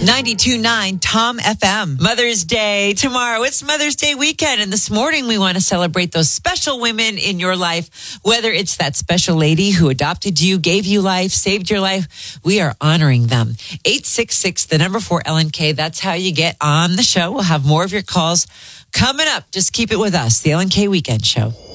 92.9 Tom FM. Mother's Day tomorrow. It's Mother's Day weekend. And this morning we want to celebrate those special women in your life. Whether it's that special lady who adopted you, gave you life, saved your life, we are honoring them. 866, the number 4 LNK. That's how you get on the show. We'll have more of your calls coming up. Just keep it with us. The LNK Weekend Show.